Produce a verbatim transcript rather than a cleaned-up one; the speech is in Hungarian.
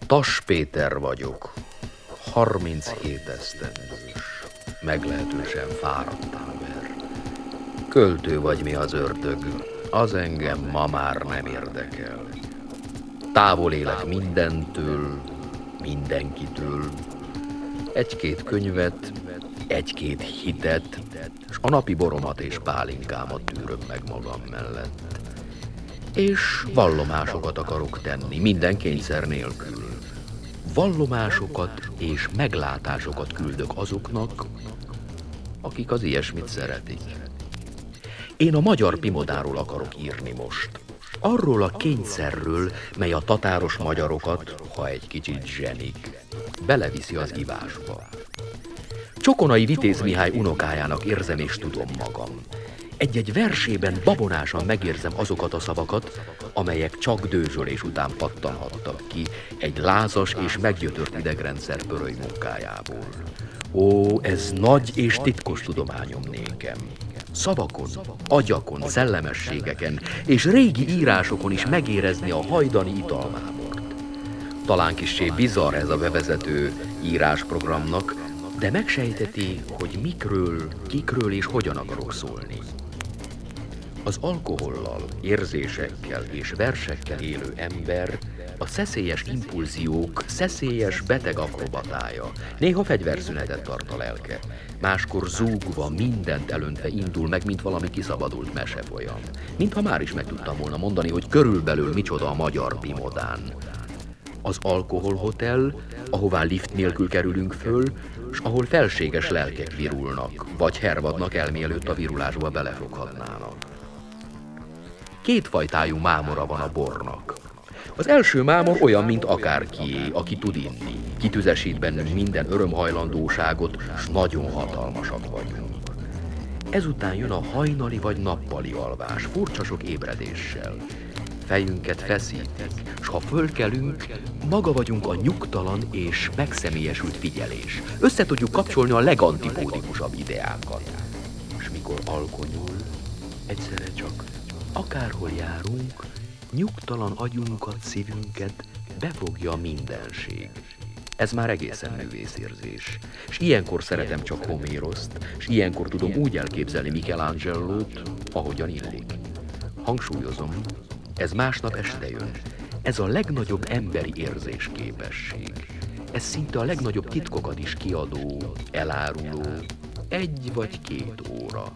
Tass Péter vagyok, harminchét esztendős, meglehetősen fáradt ember. Költő vagy mi az ördög, az engem ma már nem érdekel. Távol élek mindentől, mindenkitől. Egy-két könyvet, egy-két hitet, s a napi boromat és pálinkámat tűröm meg magam mellett. És vallomásokat akarok tenni, minden kényszer nélkül. Vallomásokat és meglátásokat küldök azoknak, akik az ilyesmit szeretik. Én a magyar Pimodáról akarok írni most. Arról a kényszerről, mely a tatáros magyarokat, ha egy kicsit zsenik, beleviszi az ivásba. Csokonai Vitéz Mihály unokájának érzem és tudom magam. Egy-egy versében babonásan megérzem azokat a szavakat, amelyek csak dőzsölés után pattanhattak ki egy lázas és meggyötört idegrendszer pöröly munkájából. Ó, ez nagy és titkos tudományom nékem. Szavakon, agyakon, szellemességeken és régi írásokon is megérezni a hajdani italmámort. Talán kissé bizarr ez a bevezető írásprogramnak, de megsejteti, hogy mikről, kikről és hogyan akarok szólni. Az alkohollal, érzésekkel és versekkel élő ember a szeszélyes impulziók szeszélyes beteg akrobatája. Néha fegyverszünetet tart a lelke, máskor zúgva, mindent elöntve indul meg, mint valami kiszabadult mesefolyam. Mintha már is meg tudtam volna mondani, hogy körülbelül micsoda a magyar Pimodán. Az alkoholhotel, ahová lift nélkül kerülünk föl, s ahol felséges lelkek virulnak, vagy hervadnak el, mielőtt a virulásba belefoghatnának. Kétfajtájú mámora van a bornak. Az első mámor olyan, mint akárkié, aki tud inni. Kitüzesít bennünk minden örömhajlandóságot, s nagyon hatalmasak vagyunk. Ezután jön a hajnali vagy nappali alvás, furcsa sok ébredéssel. Fejünket feszítik, s ha fölkelünk, maga vagyunk a nyugtalan és megszemélyesült figyelés. Össze tudjuk kapcsolni a legantipódikusabb ideákat. És mikor alkonyul, egyszerre csak akárhol járunk, nyugtalan agyunkat, szívünket befogja a mindenség. Ez már egészen művészérzés. És ilyenkor szeretem csak Homéroszt, és ilyenkor tudom úgy elképzelni Michelangelo-t, ahogyan illik. Hangsúlyozom, ez másnap este jön. Ez a legnagyobb emberi érzésképesség. Ez szinte a legnagyobb titkokat is kiadó, eláruló, egy vagy két óra.